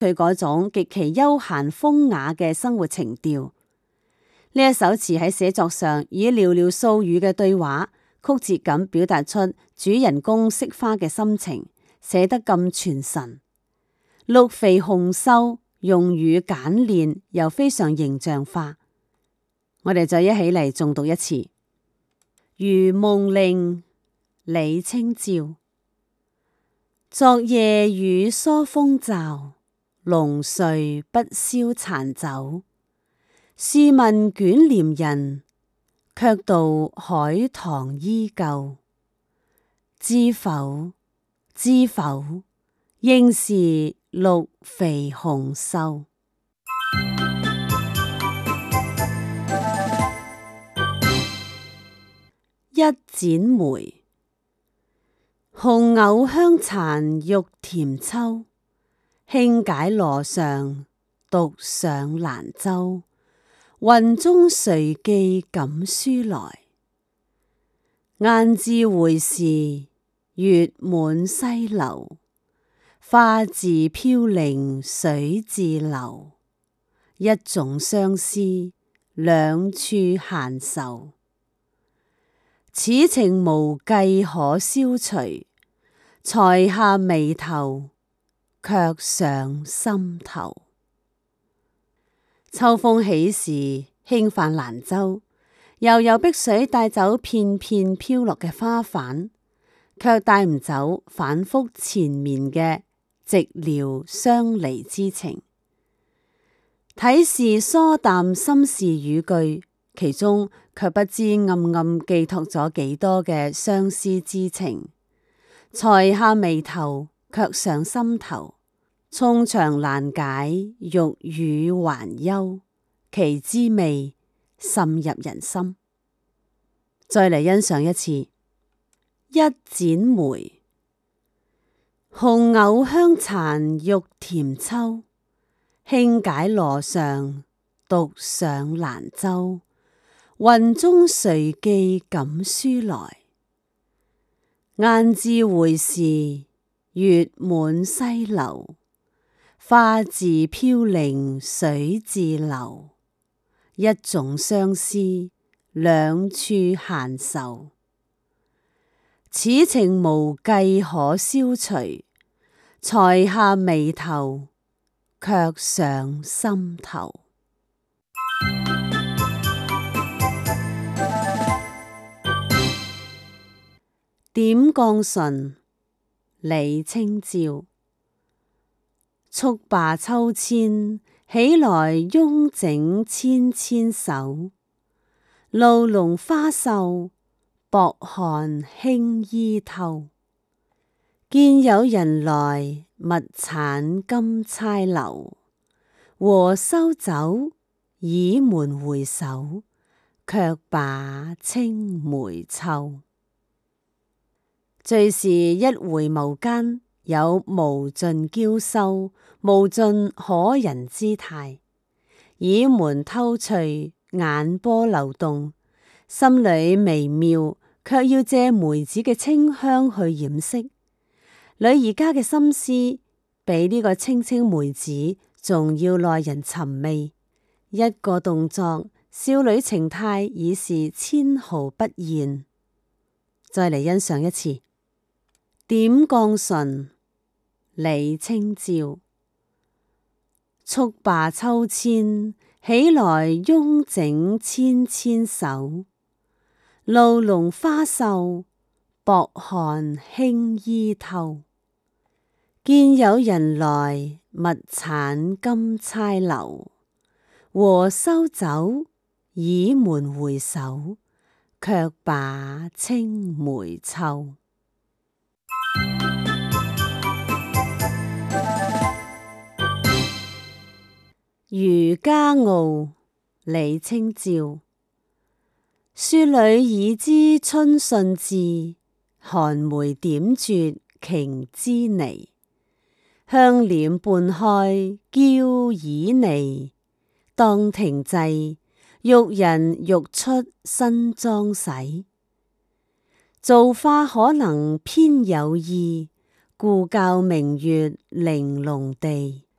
佢嗰種極其悠閒風雅嘅生活情調。呢一首詞喺寫作上以寥寥數語嘅對話，曲折咁表達出主人公惜花嘅心情，寫得咁傳神。綠肥紅瘦，用語簡練又非常形象化。我哋就一起嚟誦讀一次《如夢令》李清照。昨夜雨疏風驟，濃睡不消殘酒。試問卷簾人，卻道海棠依舊。知否？知否？應是綠肥紅瘦。一剪梅。紅藕香殘玉甜秋，輕解羅裳，獨上蘭舟。雲中誰寄錦書來？雁字回時，月滿西樓。花自飄零水自流，一種相思，兩處閒愁。此情無計可消除，才下眉頭，卻上心頭。秋風起時，輕泛蘭舟，悠悠碧水帶走片片飄落嘅花瓣，卻帶唔走反覆纏綿嘅寂寥相離之情。睇似疏淡心事語句，其中卻不知暗暗寄託咗幾多嘅相思之情。才下眉頭，卻上心頭。衷腸難解，欲語還休，其滋味滲入人心。再嚟欣賞一次。一剪梅。紅藕香殘玉甜秋，輕解羅裳，獨上蘭舟。雲中誰寄錦書來？雁字回時，月滿西樓。花自飄零水自流，一種相思，兩處閒愁。此情無計可消除，才下眉頭，卻上心頭。點絳唇，李清照。速罷秋千，起來慵整纖纖手。露濃花瘦，薄汗輕衣透。見有人來，勿產金釵留。和收酒，倚門回首，卻把青梅嗅。敘是一回眸間，有無盡嬌羞，無盡可人之態。倚門偷翠，眼波流動，心裏微妙，卻要借梅子嘅清香去掩飾。女兒家嘅心思，比呢個青青梅子仲要耐人尋味。一個動作，少女情態已是纖毫不現。再嚟欣賞一次。點絳唇，李清照。速罷秋千，起來慵整纖纖手。露濃花瘦，薄汗輕衣透。見有人來，勿產金釵留。和收酒，倚門回首，卻把青梅嗅。漁家傲，李清照。書裏已知春信至，寒梅點綴瓊枝泥。香簾半開嬌旖旎，當停滯，欲人欲出新妝洗。造化可能偏有意，故教明月玲瓏地。